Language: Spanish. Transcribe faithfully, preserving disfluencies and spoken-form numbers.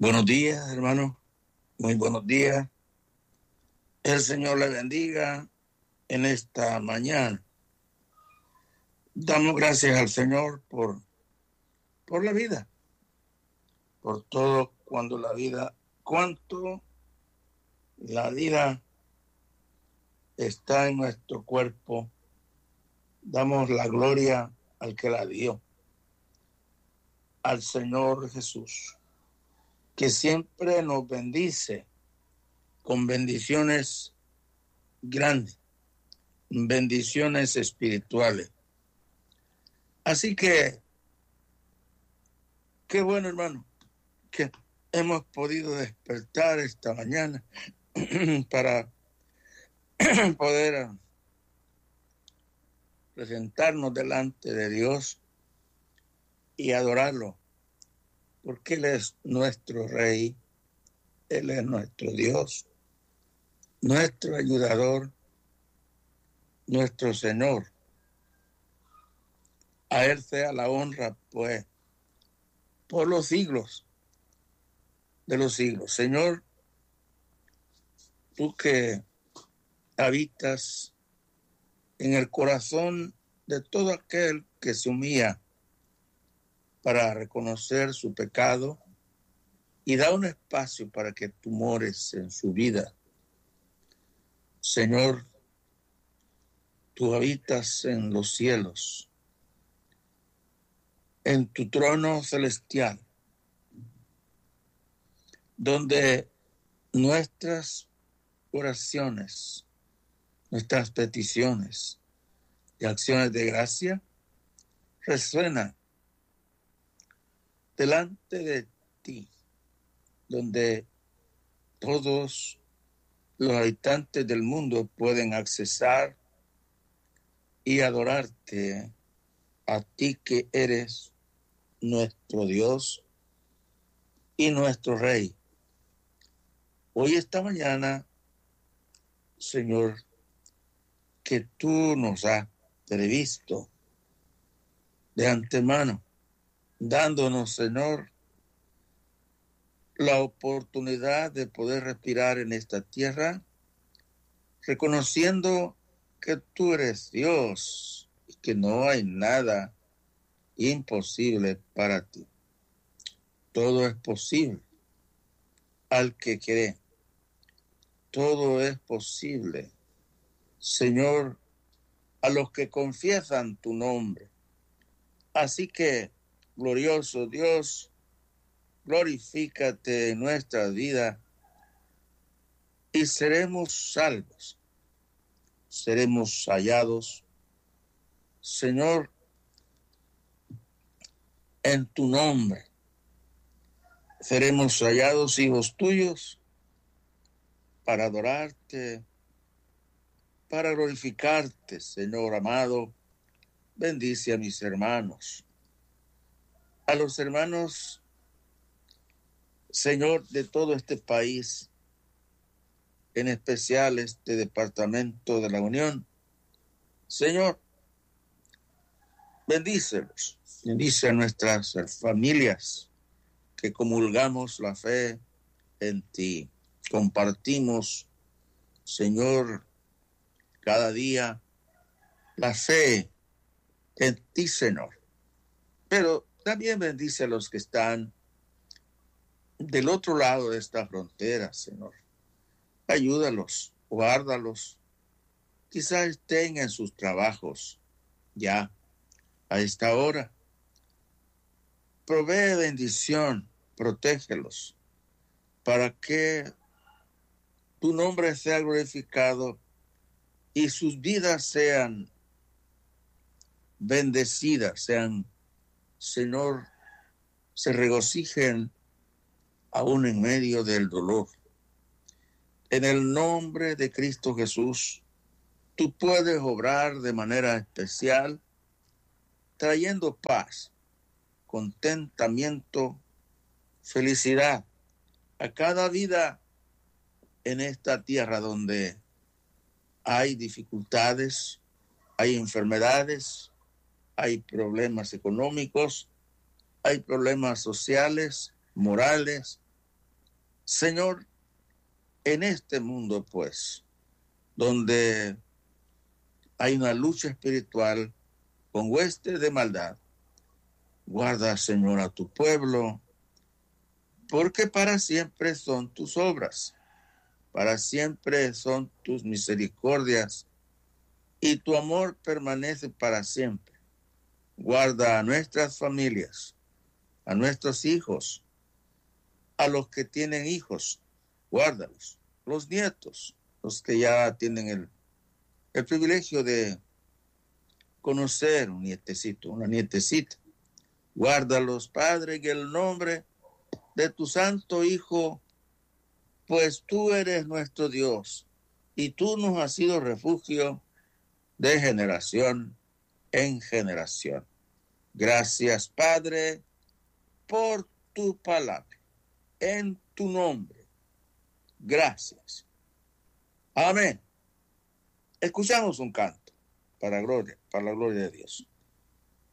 Buenos días, hermano. Muy buenos días. El Señor le bendiga en esta mañana. Damos gracias al Señor por, por la vida, por todo cuando la vida, cuánto la vida está en nuestro cuerpo. Damos la gloria al que la dio, al Señor Jesús, que siempre nos bendice con bendiciones grandes, bendiciones espirituales. Así que, qué bueno, hermano, que hemos podido despertar esta mañana para poder presentarnos delante de Dios y adorarlo, porque Él es nuestro Rey, Él es nuestro Dios, nuestro ayudador, nuestro Señor. A Él sea la honra, pues, por los siglos de los siglos. Señor, tú que habitas en el corazón de todo aquel que se humilla para reconocer su pecado y da un espacio para que tú mores en su vida. Señor, tú habitas en los cielos, en tu trono celestial, donde nuestras oraciones, nuestras peticiones y acciones de gracia resuenan delante de ti, donde todos los habitantes del mundo pueden accesar y adorarte a ti que eres nuestro Dios y nuestro Rey. Hoy, esta mañana, Señor, que tú nos has previsto de antemano, dándonos, Señor, la oportunidad de poder respirar en esta tierra, reconociendo que tú eres Dios y que no hay nada imposible para ti. Todo es posible al que cree. Todo es posible, Señor, a los que confiesan tu nombre. Así que, glorioso Dios, glorifícate en nuestra vida y seremos salvos, seremos hallados, Señor, en tu nombre. Seremos hallados hijos tuyos para adorarte, para glorificarte, Señor amado. Bendice a mis hermanos, a los hermanos, Señor, de todo este país, en especial este departamento de la Unión. Señor, bendícelos, bendice a nuestras familias que comulgamos la fe en ti. Compartimos, Señor, cada día la fe en ti, Señor. Pero también bendice a los que están del otro lado de esta frontera, Señor. Ayúdalos, guárdalos. Quizás estén en sus trabajos ya a esta hora. Provee bendición, protégelos, para que tu nombre sea glorificado y sus vidas sean bendecidas, sean, Señor, se regocijen aún en medio del dolor. En el nombre de Cristo Jesús, tú puedes obrar de manera especial, trayendo paz, contentamiento, felicidad a cada vida en esta tierra donde hay dificultades, hay enfermedades, hay problemas económicos, hay problemas sociales, morales, Señor, en este mundo, pues, donde hay una lucha espiritual con huestes de maldad, guarda, Señor, a tu pueblo, porque para siempre son tus obras, para siempre son tus misericordias, y tu amor permanece para siempre. Guarda a nuestras familias, a nuestros hijos, a los que tienen hijos, guárdalos, los nietos, los que ya tienen el, el privilegio de conocer un nietecito, una nietecita. Guárdalos, Padre, en el nombre de tu Santo Hijo, pues tú eres nuestro Dios y tú nos has sido refugio de generación en generación. Gracias, Padre, por tu palabra, en tu nombre. Gracias. Amén. Escuchamos un canto para, gloria, para la gloria de Dios.